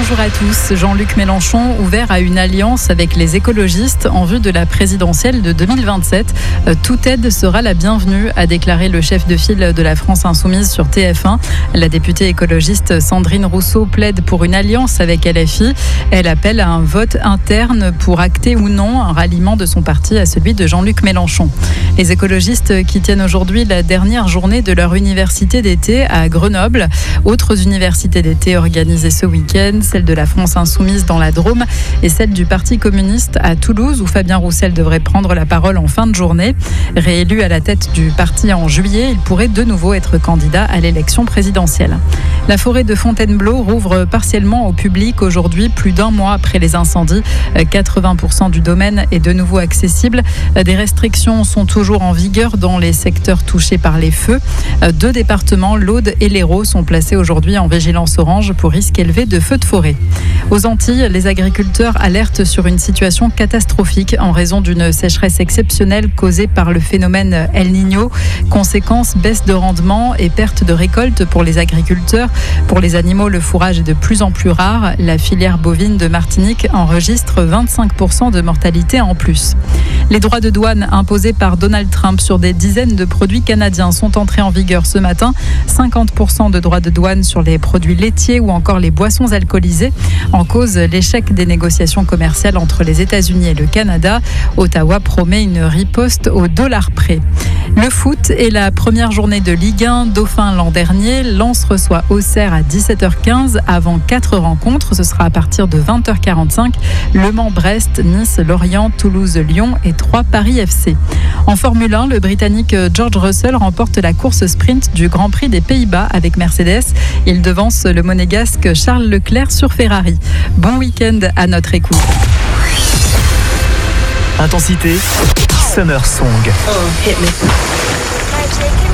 Bonjour à tous. Jean-Luc Mélenchon ouvert à une alliance avec les écologistes en vue de la présidentielle de 2027. Toute aide sera la bienvenue, a déclaré le chef de file de la France Insoumise sur TF1. La députée écologiste Sandrine Rousseau plaide pour une alliance avec LFI. Elle appelle à un vote interne pour acter ou non un ralliement de son parti à celui de Jean-Luc Mélenchon. Les écologistes qui tiennent aujourd'hui la dernière journée de leur université d'été à Grenoble. Autres universités d'été organisées ce week-end, celle de la France Insoumise dans la Drôme et celle du Parti communiste à Toulouse où Fabien Roussel devrait prendre la parole en fin de journée. Réélu à la tête du parti en juillet, il pourrait de nouveau être candidat à l'élection présidentielle. La forêt de Fontainebleau rouvre partiellement au public aujourd'hui, plus d'un mois après les incendies. 80% du domaine est de nouveau accessible. Des restrictions sont toujours en vigueur dans les secteurs touchés par les feux. 2 départements, l'Aude et l'Hérault, sont placés aujourd'hui en vigilance orange pour risque élevé de feux de forêt. Aux Antilles, les agriculteurs alertent sur une situation catastrophique en raison d'une sécheresse exceptionnelle causée par le phénomène El Niño. Conséquence, baisse de rendement et perte de récolte pour les agriculteurs. Pour les animaux, le fourrage est de plus en plus rare. La filière bovine de Martinique enregistre 25% de mortalité en plus. Les droits de douane imposés par Donald Trump sur des dizaines de produits canadiens sont entrés en vigueur ce matin. 50% de droits de douane sur les produits laitiers ou encore les boissons alcoolisées. En cause, l'échec des négociations commerciales entre les États-Unis et le Canada. Ottawa promet une riposte au dollar près. Le foot est la première journée de Ligue 1. Dauphin l'an dernier. Lens reçoit Auxerre à 17h15 avant 4 rencontres. Ce sera à partir de 20h45. Le Mans-Brest, Nice, Lorient, Toulouse, Lyon et 3 Paris FC. En Formule 1, le Britannique George Russell remporte la course sprint du Grand Prix des Pays-Bas avec Mercedes. Il devance le monégasque Charles Leclerc sur Ferrari. Bon week-end à notre écoute. Intensité, Summer Song. Hit me.